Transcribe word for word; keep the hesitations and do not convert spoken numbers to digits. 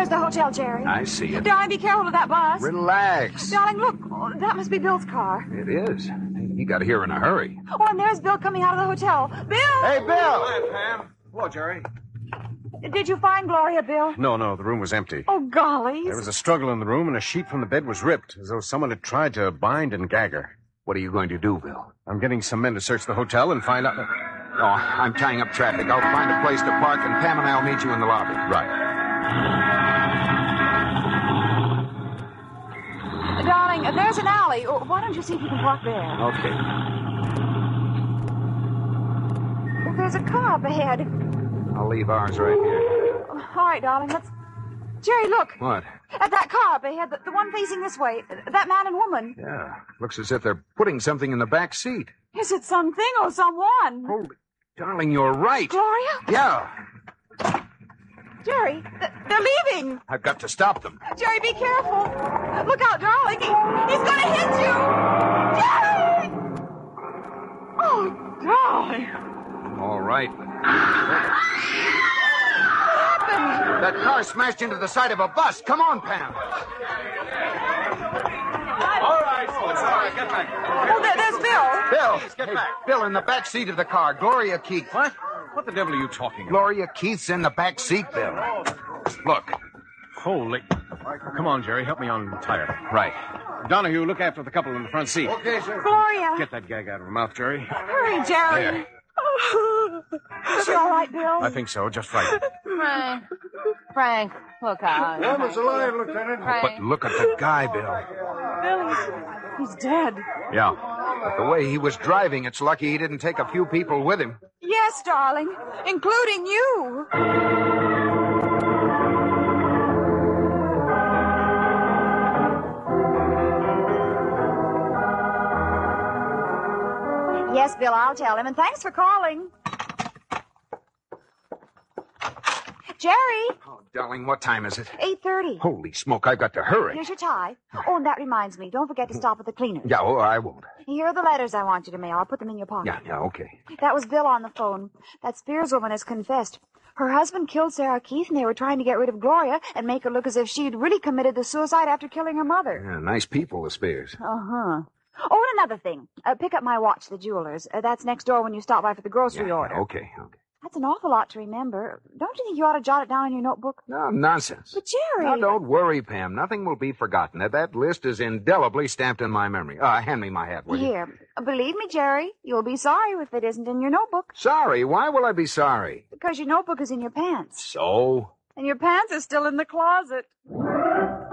There's the hotel, Jerry. I see it. Darling, be careful of that bus. Relax. Darling, look. Oh, that must be Bill's car. It is. He got here in a hurry. Oh, and there's Bill coming out of the hotel. Bill! Hey, Bill! Hi, Pam. Hello, Jerry. Did you find Gloria, Bill? No, no, the room was empty. Oh, golly. There was a struggle in the room, and a sheet from the bed was ripped, as though someone had tried to bind and gag her. What are you going to do, Bill? I'm getting some men to search the hotel and find out... Oh, I'm tying up traffic. I'll find a place to park, and Pam and I'll meet you in the lobby. Right. Darling, there's an alley. Oh, why don't you see if you can park there? Okay. Oh, there's a car up ahead. I'll leave ours right here. Oh, all right, darling, let's... Jerry, look. What? At that car up ahead, the, the one facing this way. That man and woman. Yeah. Looks as if they're putting something in the back seat. Is it something or someone? Holy... Darling, you're right. Gloria? Yeah. Jerry, th- they're leaving. I've got to stop them. Jerry, be careful. Look out, darling. He, he's going to hit you. Jerry! Oh, darling. All right. What happened? That car smashed into the side of a bus. Come on, Pam. All right. Oh, it's all right. Get back. Oh, there, there's Bill. Bill. Please, get Hey, back. Bill, in the back seat of the car. Gloria Keith. What? What the devil are you talking about? Gloria Keith's in the back seat, Bill. Look. Holy... Come on, Jerry. Help me untie her. Right. Donahue, look after the couple in the front seat. Okay, sir. Gloria. Get that gag out of her mouth, Jerry. Hurry, Jerry. There. Is she all right, Bill? I think so. Just right. Frank. Frank, look out. Thomas alive, Lieutenant. Frank. But look at the guy, Bill. Bill, he's, he's dead. Yeah. But the way he was driving, it's lucky he didn't take a few people with him. Yes, darling, including you. Yes, Bill, I'll tell him, and thanks for calling. Jerry, Oh, darling, what time is it? eight thirty. Holy smoke, I've got to hurry. Here's your tie. Oh, and that reminds me, don't forget to stop at the cleaners. Yeah, oh, I won't. Here are the letters I want you to mail. I'll put them in your pocket. Yeah, yeah, okay. That was Bill on the phone. That Spears woman has confessed. Her husband killed Sarah Keith, and they were trying to get rid of Gloria and make her look as if she'd really committed the suicide after killing her mother. Yeah, nice people, the Spears. Uh-huh. Oh, and another thing. Uh, pick up my watch, the jeweler's. Uh, that's next door when you stop by for the grocery Yeah, order. okay, okay. That's an awful lot to remember. Don't you think you ought to jot it down in your notebook? No, nonsense. But, Jerry... Now, don't worry, Pam. Nothing will be forgotten. That list is indelibly stamped in my memory. Uh, hand me my hat, will you? Here. Uh, Believe me, Jerry, you'll be sorry if it isn't in your notebook. Sorry? Why will I be sorry? Because your notebook is in your pants. So? And your pants are still in the closet.